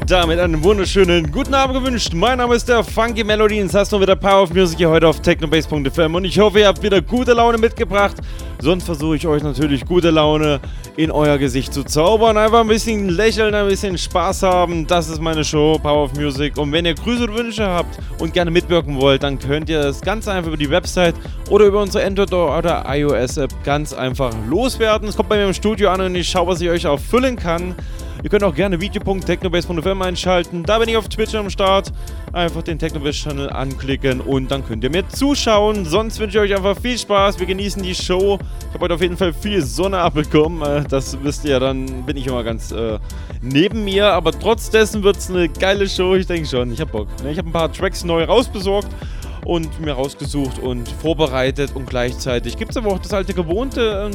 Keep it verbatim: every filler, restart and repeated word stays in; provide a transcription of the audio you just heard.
damit einen wunderschönen guten Abend gewünscht. Mein Name ist der Funky Melody und das heißt nur wieder Power of Music hier heute auf technobase punkt f m und ich hoffe, ihr habt wieder gute Laune mitgebracht. Sonst versuche ich euch natürlich gute Laune in euer Gesicht zu zaubern. Einfach ein bisschen lächeln, ein bisschen Spaß haben. Das ist meine Show, Power of Music. Und wenn ihr Grüße und Wünsche habt und gerne mitwirken wollt, dann könnt ihr das ganz einfach über die Website oder über unsere Android- oder iOS-App ganz einfach loswerden. Es kommt bei mir im Studio an und ich schaue, was ich euch auffüllen kann. Ihr könnt auch gerne video punkt technobase punkt f m einschalten. Da bin ich auf Twitch am Start. Einfach den Technobase-Channel anklicken und dann könnt ihr mir zuschauen. Sonst wünsche ich euch einfach viel Spaß. Wir genießen die Show. Ich habe heute auf jeden Fall viel Sonne abbekommen. Das wisst ihr, dann bin ich immer ganz äh, neben mir. Aber trotz dessen wird es eine geile Show. Ich denke schon, ich habe Bock. Ich habe ein paar Tracks neu rausbesorgt und mir rausgesucht und vorbereitet. Und gleichzeitig gibt es aber auch das alte Gewohnte.